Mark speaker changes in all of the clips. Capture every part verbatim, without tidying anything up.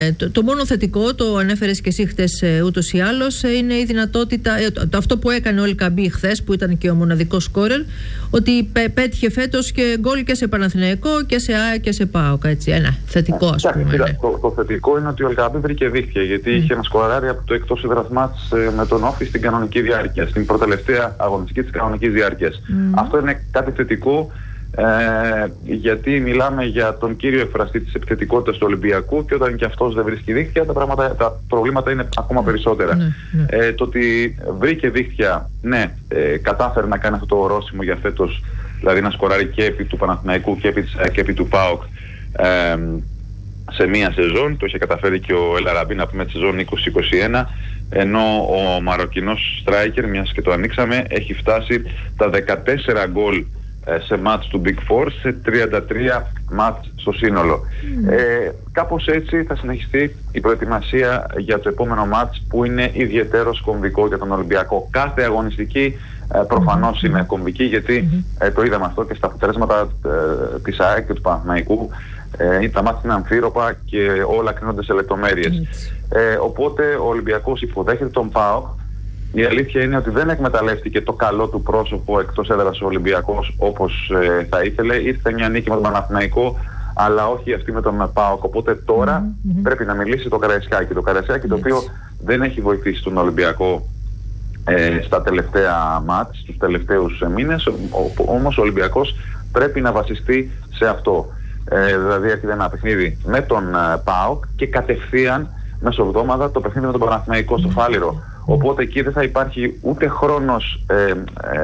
Speaker 1: Το, το μόνο θετικό, το ανέφερες και εσύ χθες ούτως ή άλλως, είναι η δυνατότητα, το, αυτό που έκανε ο Ελκαμπή χθες, που ήταν και ο μοναδικός σκόρερ, ότι πέ, πέτυχε φέτος και γκολ και σε Παναθηναϊκό και σε ΑΕΚ και σε ΠΑΟΚ. Έτσι, ένα θετικό, ας πούμε.
Speaker 2: Κοίτα,
Speaker 1: ναι.
Speaker 2: το, το θετικό είναι ότι ο Ελκαμπή βρήκε δίχτυα, γιατί mm. είχε ένα σκοράρι από το εκτός έδρας μάτς με τον Όφη στην κανονική διάρκεια, στην προτελευταία αγωνιστική της κανονικής διάρκειας. Mm. Αυτό είναι κάτι θετικό. Ε, γιατί μιλάμε για τον κύριο εκφραστή της επιθετικότητας του Ολυμπιακού, και όταν και αυτός δεν βρίσκει δίχτυα, τα, πράγματα, τα προβλήματα είναι ακόμα περισσότερα.
Speaker 1: Ναι, ναι.
Speaker 2: Ε, το ότι βρήκε δίχτυα, ναι, ε, κατάφερε να κάνει αυτό το ορόσημο για φέτος, δηλαδή να σκοράρει και επί του Παναθηναϊκού και επί, και επί του ΠΑΟΚ ε, σε μία σεζόν. Το είχε καταφέρει και ο Ελαραμπή, να πούμε, τη σεζόν είκοσι είκοσι ένα, ενώ ο Μαροκινός στράικερ, μιας και το ανοίξαμε, έχει φτάσει τα δεκατέσσερα γκολ σε μάτς του Big Four, σε τριάντα τρία μάτς στο σύνολο. Mm. Ε, κάπως έτσι θα συνεχιστεί η προετοιμασία για το επόμενο μάτς, που είναι ιδιαιτέρως κομβικό για τον Ολυμπιακό. Κάθε αγωνιστική ε, προφανώς mm. είναι κομβική, γιατί mm. ε, το είδαμε αυτό και στα αποτελέσματα ε, της ΑΕΚ και του Παναθηναϊκού. Ε, τα μάτια είναι αμφίροπα και όλα κρίνονται σε λεπτομέρειες. Mm. Ε, οπότε ο Ολυμπιακός υποδέχεται τον ΠΑΟΚ. Η αλήθεια είναι ότι δεν εκμεταλλεύτηκε το καλό του πρόσωπο εκτός έδρας ο Ολυμπιακός όπως ε, θα ήθελε. Ήρθε μια νίκη με τον Παναθηναϊκό, αλλά όχι αυτή με τον ΠΑΟΚ. Οπότε τώρα mm-hmm. πρέπει να μιλήσει το Καραϊσκάκη. Το Καραϊσκάκη, το οποίο δεν έχει βοηθήσει τον Ολυμπιακό ε, στα τελευταία μάτς, στους τελευταίους μήνες. Όμως ο Ολυμπιακός πρέπει να βασιστεί σε αυτό. Ε, δηλαδή έρχεται ένα παιχνίδι με τον ε, ΠΑΟΚ και κατευθείαν μεσοβδόμαδα το παιχνίδι με τον Παναθηναϊκό στο Φάληρο. Οπότε εκεί δεν θα υπάρχει ούτε χρόνος ε,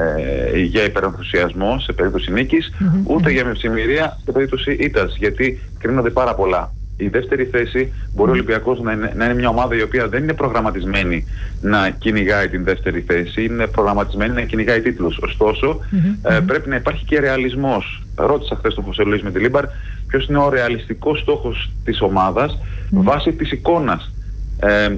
Speaker 2: ε, για υπερενθουσιασμό σε περίπτωση νίκης, mm-hmm. ούτε για μευσημερία σε περίπτωση ήττας, γιατί κρίνονται πάρα πολλά. Η δεύτερη θέση μπορεί mm-hmm. ο Ολυμπιακός να είναι, να είναι μια ομάδα η οποία δεν είναι προγραμματισμένη να κυνηγάει την δεύτερη θέση, είναι προγραμματισμένη να κυνηγάει τίτλους. Ωστόσο, mm-hmm. ε, πρέπει να υπάρχει και ρεαλισμός. Ρώτησα χθες τον Χωσέ Λουίς με τη Λίμπαρ ποιος είναι ο ρεαλιστικός στόχος της ομάδας mm-hmm. βάσει της εικόνας. Ε,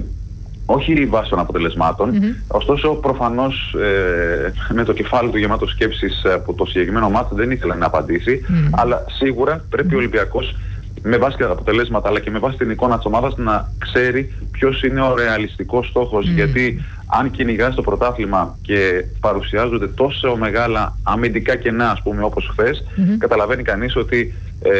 Speaker 2: όχι βάσει των αποτελεσμάτων. Mm-hmm. Ωστόσο, προφανώς ε, με το κεφάλι του γεμάτο σκέψης από το συγκεκριμένο μάτι δεν ήθελε να απαντήσει. Mm-hmm. Αλλά σίγουρα πρέπει mm-hmm. ο Ολυμπιακός, με βάση τα αποτελέσματα αλλά και με βάση την εικόνα της ομάδας, να ξέρει ποιος είναι ο ρεαλιστικός στόχος. Mm-hmm. Γιατί αν κυνηγάς το πρωτάθλημα και παρουσιάζονται τόσο μεγάλα αμυντικά κενά, ας πούμε, όπως χθες, mm-hmm. καταλαβαίνει κανείς ότι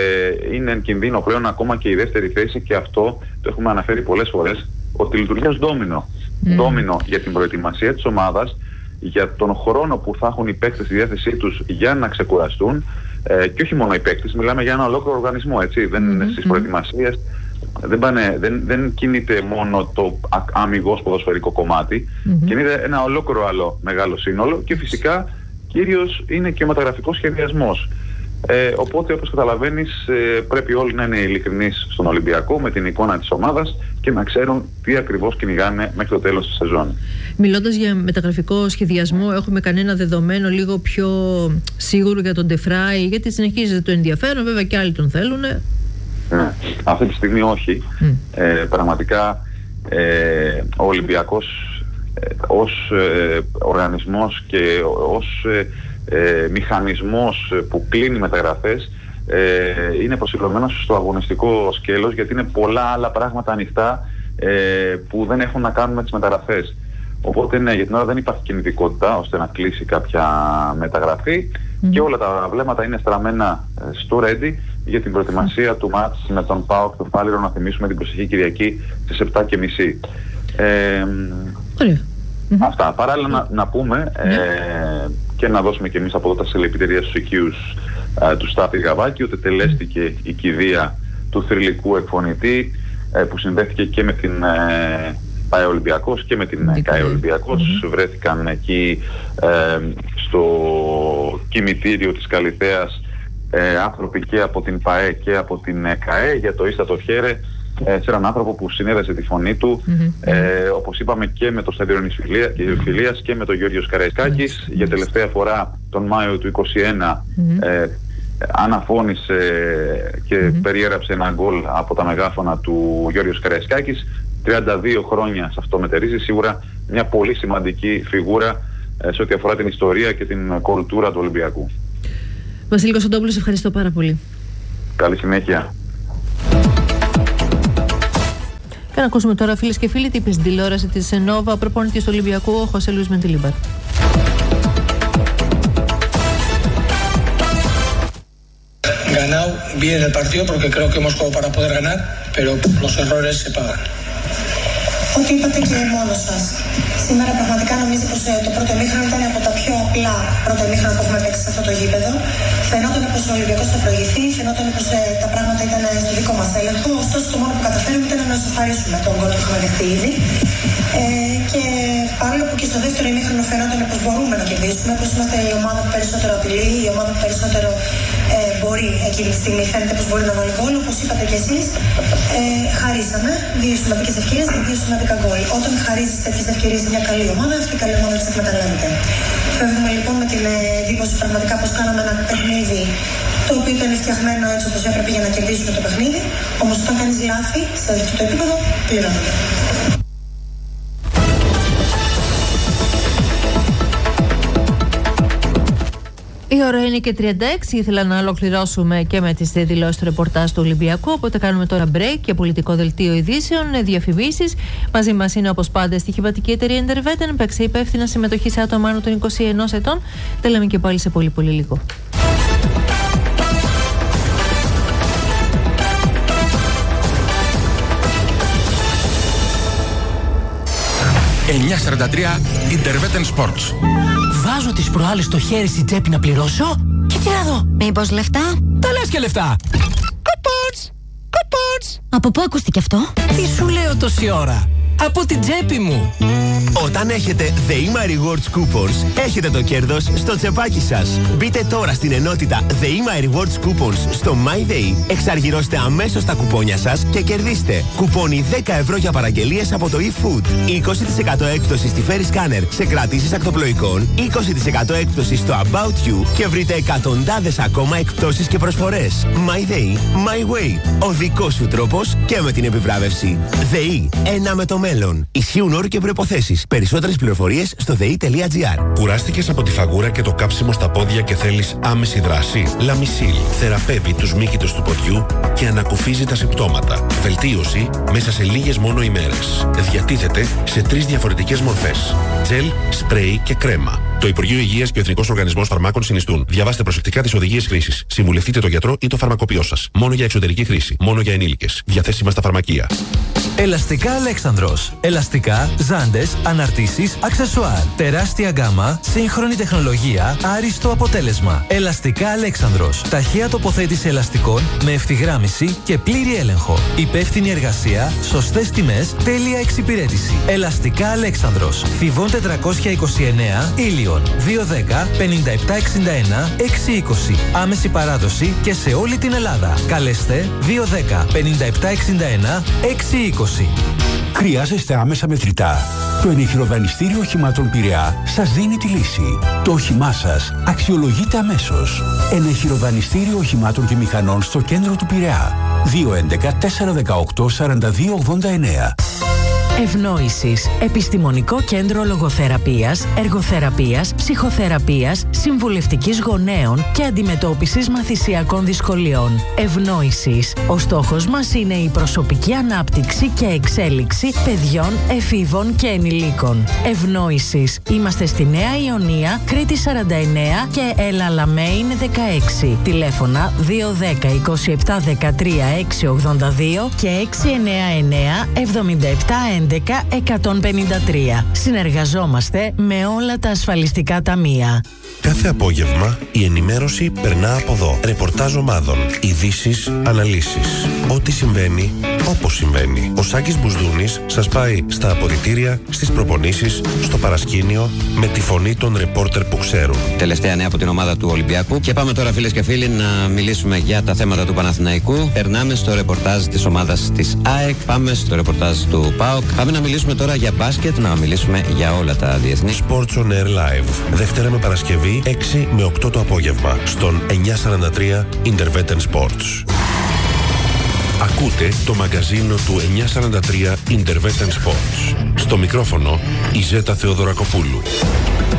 Speaker 2: ε, είναι εν κινδύνο πλέον ακόμα και η δεύτερη θέση, και αυτό το έχουμε αναφέρει πολλές φορές, ότι λειτουργεί ως ντόμινο. Mm. Ντόμινο για την προετοιμασία της ομάδας, για τον χρόνο που θα έχουν οι παίκτες στη διάθεσή τους για να ξεκουραστούν, ε, και όχι μόνο οι παίκτες, μιλάμε για ένα ολόκληρο οργανισμό, έτσι. Δεν είναι mm-hmm. στις προετοιμασίες, δεν, πάνε, δεν, δεν κινείται μόνο το αμιγώς ποδοσφαιρικό κομμάτι, mm-hmm. κινείται ένα ολόκληρο άλλο μεγάλο σύνολο, και φυσικά κύριος είναι και ο μεταγραφικός σχεδιασμός. Ε, οπότε, όπως καταλαβαίνεις, ε, πρέπει όλοι να είναι ειλικρινείς στον Ολυμπιακό με την εικόνα της ομάδας και να ξέρουν τι ακριβώς κυνηγάνε μέχρι το τέλος της σεζόν.
Speaker 1: Μιλώντας για μεταγραφικό σχεδιασμό, έχουμε κανένα δεδομένο λίγο πιο σίγουρο για τον Ντεφράι? Γιατί συνεχίζεται το ενδιαφέρον, βέβαια και άλλοι τον θέλουν.
Speaker 2: Ναι, αυτή τη στιγμή όχι. Mm. Ε, πραγματικά ε, ο Ολυμπιακός ε, ως ε, οργανισμός και ως ε, Ε, μηχανισμός που κλείνει μεταγραφές ε, είναι προσυλλομένος στο αγωνιστικό σκέλος, γιατί είναι πολλά άλλα πράγματα ανοιχτά ε, που δεν έχουν να κάνουν με τις μεταγραφές. Οπότε ναι, για την ώρα δεν υπάρχει κινητικότητα ώστε να κλείσει κάποια μεταγραφή mm. και όλα τα βλέμματα είναι στραμμένα στο ready για την προετοιμασία mm. του μάτς με τον ΠΑΟΚ του Φάληρο, να θυμίσουμε, την προσεχή Κυριακή στις επτά και μισή. Ε, Mm-hmm. Αυτά. Παράλληλα να, να πούμε mm-hmm. ε, και να δώσουμε και εμείς από εδώ τα συλληπιτήρια στους οικείους ε, του Στάθη Γαβάκη, ότι τελέστηκε mm-hmm. η κηδεία του θρυλικού εκφωνητή ε, που συνδέθηκε και με την ε, ΠΑΕ Ολυμπιακός και με την mm-hmm. ΚΑΕ Ολυμπιακός. Mm-hmm. Βρέθηκαν εκεί ε, στο κημητήριο της Καλυθέας ε, άνθρωποι και από την ΠΑΕ και από την ΚΑΕ για το ίστατο χέρε, σε έναν άνθρωπο που συνέδεσε τη φωνή του, mm-hmm. ε, όπως είπαμε, και με το Σταδιόν Φιλίας και με τον Γιώργος Καραϊσκάκης. Mm-hmm. Για τελευταία φορά τον Μάιο του είκοσι ένα mm-hmm. ε, αναφώνησε και mm-hmm. περιέγραψε ένα γκολ από τα μεγάφωνα του Γιώργος Καραϊσκάκης. τριάντα δύο χρόνια σε αυτό μετερίζει, σίγουρα μια πολύ σημαντική φιγούρα ε, σε ό,τι αφορά την ιστορία και την κουλτούρα του Ολυμπιακού.
Speaker 1: Βασίλη Κωνσταντόπουλο, ευχαριστώ πάρα πολύ.
Speaker 2: Καλή συνέχεια.
Speaker 1: Και να ακούσουμε τώρα, φίλες και φίλοι, τι είπε στην τηλεόραση της Νόβα προπονητής του Ολυμπιακού, ο Χωσέ Λουίς Μεντιλίμπαρ.
Speaker 3: Ganado bien el partido porque creo que hemos jugado para poder ganar, pero los errores se pagan.
Speaker 4: Ό,τι είπατε και μόνο σας. Σήμερα πραγματικά νομίζω πως ε, το πρώτο ημίχρονο ήταν από τα πιο απλά πρώτα ημίχρονα που έχουμε παίξει σε αυτό το γήπεδο. Φαινόταν πως ο Ολυμπιακός θα προηγηθεί, φαινόταν πως ε, τα πράγματα ήταν στο δικό μας έλεγχο. Ωστόσο, το μόνο που καταφέραμε ήταν να σοφαρίσουμε τον γκολ που είχαμε δεχτεί ήδη. Ε, και παρόλο που και στο δεύτερο ημίχρονο φαινόταν πως μπορούμε να κερδίσουμε, πως είμαστε η ομάδα που περισσότερο απειλεί, η ομάδα που περισσότερο ε, μπορεί εκείνη τη στιγμή φαίνεται πως μπορεί να βάλει γκολ, όπως είπατε κι εσείς, ε, χαρίσαμε δύο σημαντικές ευκαιρίες και δύο σημαντικά γκολ. Όταν χαρίζεις τέτοιες ευκαιρίες σε μια καλή ομάδα, αυτή η καλή ομάδα τις εκμεταλλεύεται. Φεύγουμε λοιπόν με την εντύπωση πραγματικά πως κάναμε ένα παιχνίδι το οποίο ήταν φτιαγμένο έτσι όπως έπρεπε για να κερδίσουμε το παιχνίδι, όμως όταν κάνεις λάθη σε αυτό το επίπεδο, πληρώνεται.
Speaker 1: Η ώρα είναι και τριάντα έξι. Ήθελα να ολοκληρώσουμε και με τις δηλώσεις του ρεπορτάζ του Ολυμπιακού. Οπότε κάνουμε τώρα break και πολιτικό δελτίο ειδήσεων, διαφημίσεις. Μαζί μας είναι όπως πάντα η στοιχηματική εταιρεία Intervetten. Παίξε υπεύθυνα συμμετοχή σε άτομα άνω των είκοσι ενός ετών. Τα λέμε και πάλι σε πολύ πολύ λίγο.
Speaker 5: εννιά σαράντα τρία Intervetten Sports.
Speaker 6: Βάζω τις προάλλες στο χέρι στην τσέπη να πληρώσω και τι να δω.
Speaker 7: Μήπως λεφτά?
Speaker 6: Τα λες και λεφτά. Κουπόνς! Κουπόνς!
Speaker 7: Από πού ακούστηκε αυτό?
Speaker 6: Τι σου λέω τόση ώρα? Από την τσέπη μου.
Speaker 8: Όταν έχετε ΔΕΗΜΑ Rewards Coupons, έχετε το κέρδος στο τσεπάκι σας. Μπείτε τώρα στην ενότητα ΔΕΗΜΑ Rewards Coupons στο MyDay, εξαργυρώστε αμέσως τα κουπόνια σας και κερδίστε κουπόνι δέκα ευρώ για παραγγελίες από το eFood, είκοσι τοις εκατό έκπτωση στη Ferry Scanner σε κρατήσεις ακτοπλοϊκών, είκοσι τοις εκατό έκπτωση στο About You και βρείτε εκατοντάδες ακόμα εκπτώσεις και προσφορές. MyDay, My Way. Ο δικός σου τρόπος και με την επιβράβευση. ΔΕΗ, ένα με το μέλλον. Ισχύουν όροι και προϋποθέσεις. Περισσότερες πληροφορίες στο δei.gr.
Speaker 5: Κουράστηκες από τη φαγούρα και το κάψιμο στα πόδια και θέλεις άμεση δράση? Λαμισίλ θεραπεύει τους μύκητες του ποδιού και ανακουφίζει τα συμπτώματα. Βελτίωση μέσα σε λίγες μόνο ημέρες. Διατίθεται σε τρεις διαφορετικές μορφές: τζελ, σπρέι και κρέμα. Το Υπουργείο Υγείας και ο Εθνικός Οργανισμός Φαρμάκων συνιστούν. Διαβάστε προσεκτικά τις οδηγίες χρήσης. Συμβουλευτείτε τον γιατρό ή το φαρμακοποιό σας. Μόνο για εξωτερική χρήση. Μόνο για ενήλικες. Διαθέσιμα στα φαρμακεία.
Speaker 9: Ελαστικά Αλέξανδρος. Ελαστικά, ζάντες, αναρτήσεις, αξεσουάρ. Τεράστια γκάμα, σύγχρονη τεχνολογία, άριστο αποτέλεσμα. Ελαστικά Αλέξανδρος. Ταχεία τοποθέτηση ελαστικών με ευθυγράμμιση και πλήρη έλεγχο. Υπεύθυνη εργασία, σωστές τιμές, τέλεια εξυπηρέτηση. Ελαστικά Αλέξανδρος. Θηβών τετρακόσια είκοσι εννέα, Ήλιον. δύο δέκα πενήντα επτά εξήντα ένα έξι είκοσι. Άμεση παράδοση και σε όλη την Ελλάδα. Καλέστε δύο δέκα πενήντα επτά εξήντα ένα έξι είκοσι.
Speaker 10: Χρειάζεστε άμεσα μετρητά? Το ενεχειροδανιστήριο οχημάτων Πειραιά σας δίνει τη λύση. Το όχημά σας αξιολογείται αμέσως. Ενεχειροδανιστήριο οχημάτων και μηχανών στο κέντρο του Πειραιά. δύο έντεκα τετρακόσια δεκαοκτώ σαράντα δύο ογδόντα εννέα.
Speaker 11: Ευνόησης. Επιστημονικό κέντρο λογοθεραπείας, εργοθεραπείας, ψυχοθεραπείας, συμβουλευτικής γονέων και αντιμετώπισης μαθησιακών δυσκολιών. Ευνόησης. Ο στόχος μας είναι η προσωπική ανάπτυξη και εξέλιξη παιδιών, εφήβων και ενηλίκων. Ευνόησης. Είμαστε στη Νέα Ιωνία, Κρήτη σαράντα εννέα και Έλα Λαμέιν δεκαέξι. Τηλέφωνα δύο δέκα είκοσι επτά δεκατρία έξι ογδόντα δύο και έξι εννέα εννέα εβδομήντα επτά έντεκα εκατόν πενήντα τρία. Συνεργαζόμαστε με όλα τα ασφαλιστικά ταμεία.
Speaker 5: Κάθε απόγευμα η ενημέρωση περνά από εδώ. Ρεπορτάζ ομάδων, ειδήσεις, αναλύσεις. Ό,τι συμβαίνει, όπως συμβαίνει. Ο Σάκης Μπουσδούνης σας πάει στα αποδυτήρια, στις προπονήσεις, στο παρασκήνιο, με τη φωνή των ρεπόρτερ που ξέρουν.
Speaker 12: Τελευταία νέα από την ομάδα του Ολυμπιακού. Και πάμε τώρα, φίλες και φίλοι, να μιλήσουμε για τα θέματα του Παναθηναϊκού. Περνάμε στο ρεπορτάζ της ομάδας της ΑΕΚ. Πάμε στο ρεπορτάζ του ΠΑΟΚ. Πάμε να μιλήσουμε τώρα για μπάσκετ, να μιλήσουμε για όλα τα διεθνή.
Speaker 5: Sports on Air Live. Δευτέρα με Παρασκευή, έξι με οκτώ το απόγευμα, στον εννιά σαράντα τρία Intervetten Sports. Ακούτε το μαγκαζίνο του εννιά σαράντα τρία Intervetten Sports. Στο μικρόφωνο η Ζέτα Θεοδωρακοπούλου.